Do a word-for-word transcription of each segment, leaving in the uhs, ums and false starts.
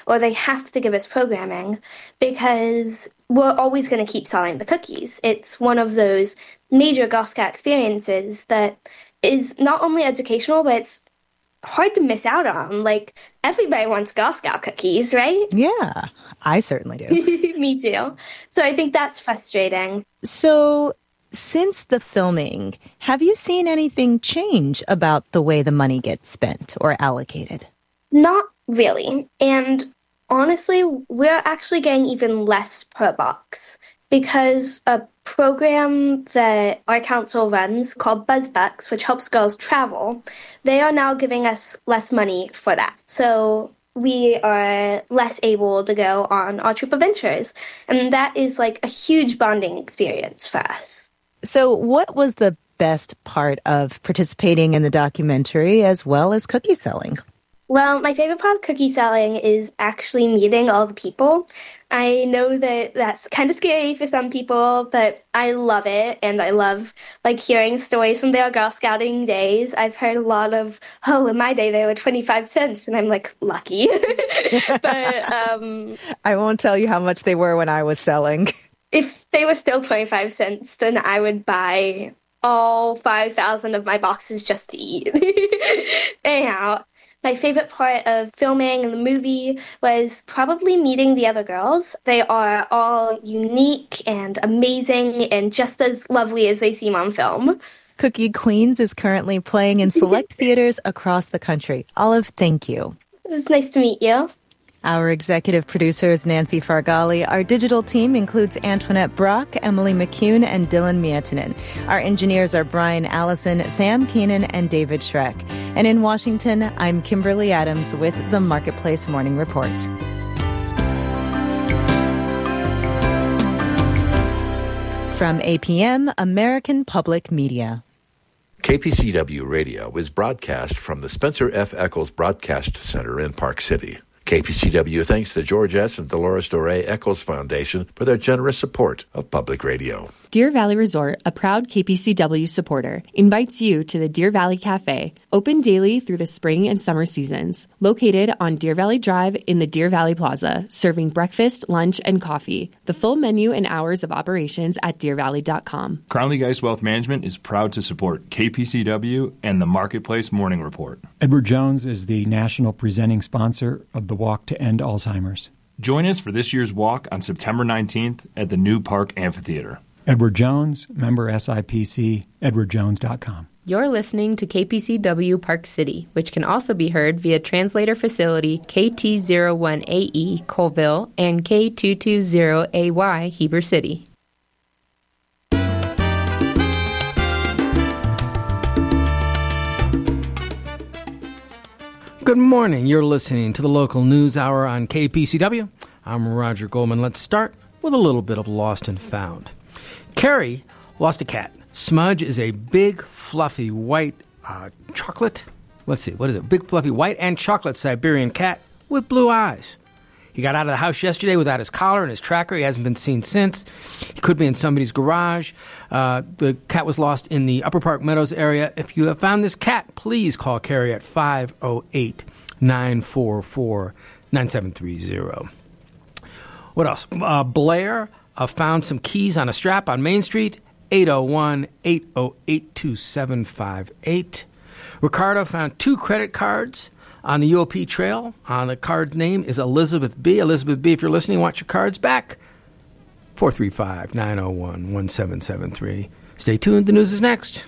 or they have to give us programming because we're always going to keep selling the cookies. It's one of those major Girl Scout experiences that is not only educational, but it's hard to miss out on. Like, everybody wants Girl Scout cookies, right? Yeah, I certainly do. Me too. So I think that's frustrating. So since the filming, have you seen anything change about the way the money gets spent or allocated? Not really. And honestly, we're actually getting even less per box because a program that our council runs called BuzzBucks, which helps girls travel, they are now giving us less money for that. So we are less able to go on our trip adventures. And that is like a huge bonding experience for us. So what was the best part of participating in the documentary as well as cookie selling? Well, my favorite part of cookie selling is actually meeting all the people. I know that that's kind of scary for some people, but I love it. And I love like hearing stories from their Girl Scouting days. I've heard a lot of, oh, in my day they were twenty-five cents. And I'm like, lucky. but um, I won't tell you how much they were when I was selling. If they were still twenty-five cents, then I would buy all five thousand of my boxes just to eat. Anyhow. My favorite part of filming in the movie was probably meeting the other girls. They are all unique and amazing and just as lovely as they seem on film. Cookie Queens is currently playing in select theaters across the country. Olive, thank you. It was nice to meet you. Our executive producer is Nancy Fargali. Our digital team includes Antoinette Brock, Emily McCune, and Dylan Mietinen. Our engineers are Brian Allison, Sam Keenan, and David Schreck. And in Washington, I'm Kimberly Adams with the Marketplace Morning Report. From A P M, American Public Media. K P C W Radio is broadcast from the Spencer F. Eccles Broadcast Center in Park City. K P C W thanks the George S. and Dolores Doré Eccles Foundation for their generous support of public radio. Deer Valley Resort, a proud K P C W supporter, invites you to the Deer Valley Cafe, open daily through the spring and summer seasons. Located on Deer Valley Drive in the Deer Valley Plaza, serving breakfast, lunch, and coffee. The full menu and hours of operations at deer valley dot com. Crowley Geist Wealth Management is proud to support K P C W and the Marketplace Morning Report. Edward Jones is the national presenting sponsor of the Walk to End Alzheimer's. Join us for this year's walk on September nineteenth at the New Park Amphitheater. Edward Jones, member S I P C, edward jones dot com. You're listening to K P C W Park City, which can also be heard via translator facility K T zero one A E Colville and K two two zero A Y Heber City. Good morning. You're listening to the local news hour on K P C W. I'm Roger Goldman. Let's start with a little bit of Lost and Found. Carrie lost a cat. Smudge is a big, fluffy, white uh, chocolate. Let's see, what is it? Big, fluffy, white and chocolate Siberian cat with blue eyes. He got out of the house yesterday without his collar and his tracker. He hasn't been seen since. He could be in somebody's garage. Uh, the cat was lost in the Upper Park Meadows area. If you have found this cat, please call Carrie at five oh eight, nine four four, nine seven three zero. What else? Uh, Blair uh, found some keys on a strap on Main Street, eight oh one, eight oh eight, two seven five eight. Ricardo found two credit cards on the U O P trail. On the card name is Elizabeth B. Elizabeth B., if you're listening, want your cards back. four three five, nine oh one, one seven seven three. Stay tuned. The news is next.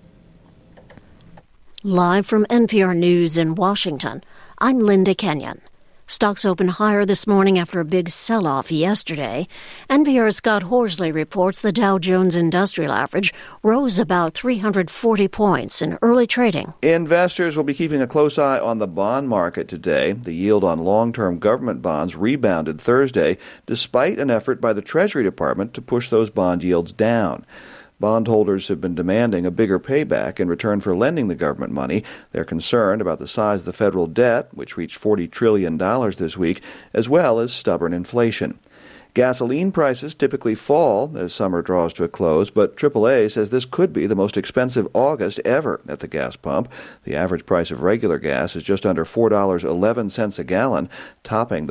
Live from N P R News in Washington, I'm Linda Kenyon. Stocks open higher this morning after a big sell-off yesterday. N P R's Scott Horsley reports the Dow Jones Industrial Average rose about three hundred forty points in early trading. Investors will be keeping a close eye on the bond market today. The yield on long-term government bonds rebounded Thursday, despite an effort by the Treasury Department to push those bond yields down. Bondholders have been demanding a bigger payback in return for lending the government money. They're concerned about the size of the federal debt, which reached forty trillion dollars this week, as well as stubborn inflation. Gasoline prices typically fall as summer draws to a close, but triple A says this could be the most expensive August ever at the gas pump. The average price of regular gas is just under four dollars and eleven cents a gallon, topping the